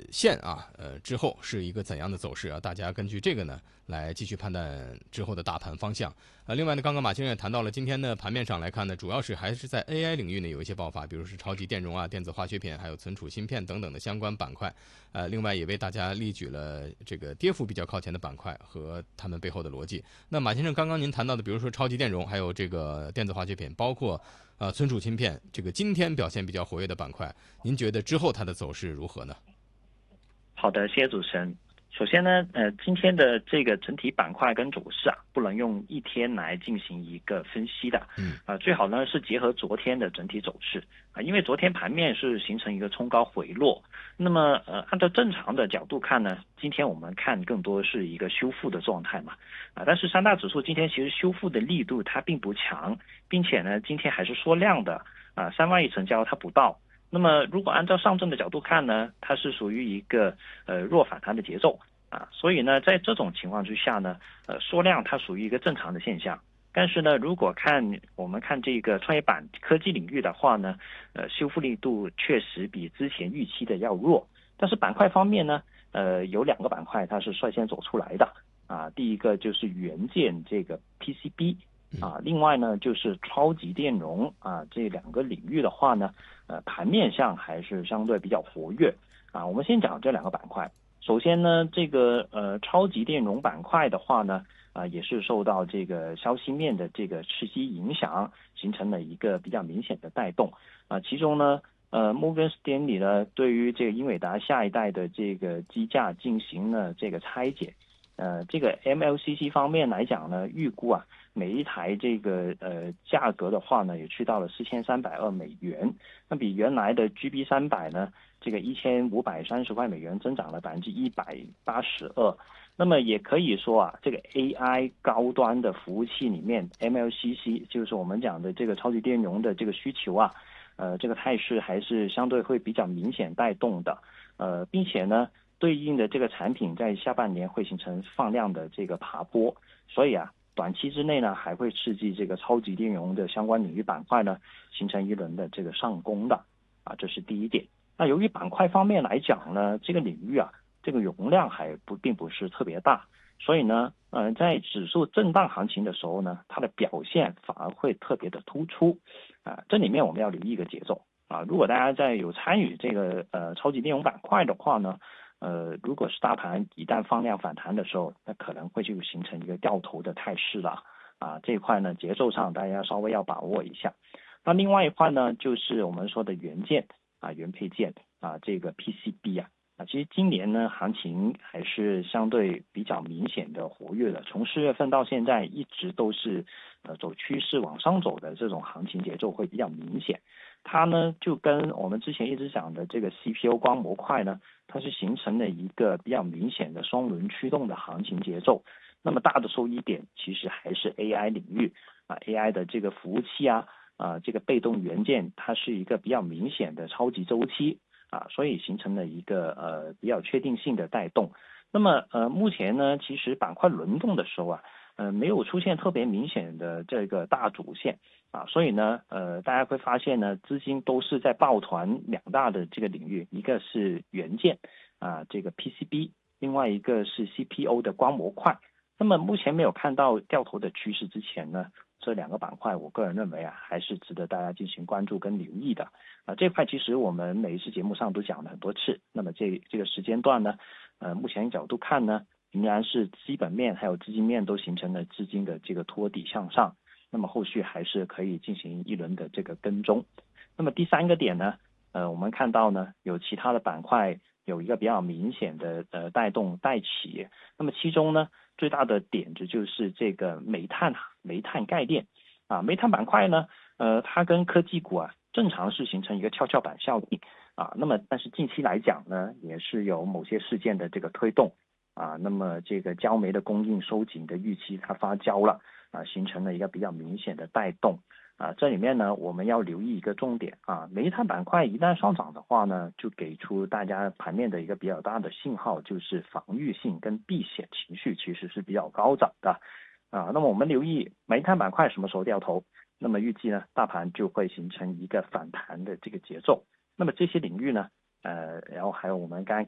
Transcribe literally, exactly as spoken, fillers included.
线啊，呃之后是一个怎样的走势啊？大家根据这个呢来继续判断之后的大盘方向。呃，另外呢，刚刚马先生也谈到了，今天的盘面上来看呢，主要是还是在 A I 领域呢有一些爆发，比如是超级电容啊、电子化学品，还有存储芯片等等的相关板块。呃，另外也为大家列举了这个跌幅比较靠前的板块和他们背后的逻辑。那马先生，刚刚您谈到的，比如说超级电容，还有这个电子化学品，包括呃存储芯片，这个今天表现比较活跃的板块，您觉得之后它的走势如何呢？ 好的，谢谢主持人。首先呢，呃，今天的这个整体板块跟走势啊，不能用一天来进行一个分析的， 嗯， 啊、呃，最好呢是结合昨天的整体走势啊，因为昨天盘面是形成一个冲高回落，那么呃，按照正常的角度看呢，今天我们看更多是一个修复的状态嘛，啊，但是三大指数今天其实修复的力度它并不强，并且呢，今天还是缩量的，啊，三万亿成交它不到。那么，如果按照上证的角度看呢，它是属于一个呃弱反弹的节奏啊，所以呢，在这种情况之下呢，呃，缩量它属于一个正常的现象。但是呢，如果看我们看这个创业板科技领域的话呢，呃，修复力度确实比之前预期的要弱。但是板块方面呢，呃，有两个板块它是率先走出来的啊，第一个就是元件这个 P C B。啊，另外呢，就是超级电容啊，这两个领域的话呢，呃，盘面上还是相对比较活跃啊。我们先讲这两个板块。首先呢，这个呃超级电容板块的话呢，啊、呃、也是受到这个消息面的这个刺激影响，形成了一个比较明显的带动啊、呃。其中呢，呃摩根斯丹利呢对于这个英伟达下一代的这个机架进行了这个拆解。呃，这个 M L C C 方面来讲呢，预估啊，每一台这个呃价格的话呢，也去到了四千三百二美元，那比原来的 G B 三百呢，这个一千五百三十块美元增长了百分之一百八十二。那么也可以说啊，这个 A I 高端的服务器里面 M L C C 就是我们讲的这个超级电容的这个需求啊，呃，这个态势还是相对会比较明显带动的，呃，并且呢。对应的这个产品在下半年会形成放量的这个爬坡，所以啊，短期之内呢还会刺激这个超级电容的相关领域板块呢形成一轮的这个上攻的啊，这是第一点。那由于板块方面来讲呢，这个领域啊，这个容量还不并不是特别大，所以呢，呃，在指数震荡行情的时候呢，它的表现反而会特别的突出啊。这里面我们要留意一个节奏啊，如果大家在有参与这个呃超级电容板块的话呢。呃，如果是大盘一旦放量反弹的时候，那可能会就形成一个掉头的态势了啊。这一块呢，节奏上大家稍微要把握一下。那另外一块呢，就是我们说的元件啊、元配件啊，这个 P C B 啊，啊，其实今年呢，行情还是相对比较明显的活跃的。从四月份到现在，一直都是呃走趋势往上走的这种行情节奏会比较明显。它呢，就跟我们之前一直讲的这个 C P U 光模块呢。它是形成了一个比较明显的双轮驱动的行情节奏。那么大的受益点其实还是 A I 领域啊 ，A I 的这个服务器啊，啊这个被动元件，它是一个比较明显的超级周期啊，所以形成了一个呃比较确定性的带动。那么呃目前呢，其实板块轮动的时候啊，呃没有出现特别明显的这个大主线。啊，所以呢，呃，大家会发现呢，资金都是在抱团两大的这个领域，一个是元件啊，这个 P C B，另外一个是 C P U 的光模块。那么目前没有看到掉头的趋势之前呢，这两个板块，我个人认为啊，还是值得大家进行关注跟留意的。啊，这块其实我们每一次节目上都讲了很多次。那么这这个时间段呢，呃，目前角度看呢，仍然是基本面还有资金面都形成了资金的这个托底向上。那么后续还是可以进行一轮的这个跟踪。那么第三个点呢，呃，我们看到呢，有其他的板块有一个比较明显的呃带动带起。那么其中呢，最大的点子就是这个煤炭煤炭概念啊，煤炭板块呢，呃，它跟科技股啊，正常是形成一个跷跷板效应啊。那么但是近期来讲呢，也是有某些事件的这个推动啊，那么这个焦煤的供应收紧的预期它发酵了。啊，形成了一个比较明显的带动啊。这里面呢，我们要留意一个重点啊，煤炭板块一旦上涨的话呢，就给出大家盘面的一个比较大的信号，就是防御性跟避险情绪其实是比较高涨的啊。那么我们留意煤炭板块什么时候掉头，那么预计呢，大盘就会形成一个反弹的这个节奏。那么这些领域呢，呃，然后还有我们刚才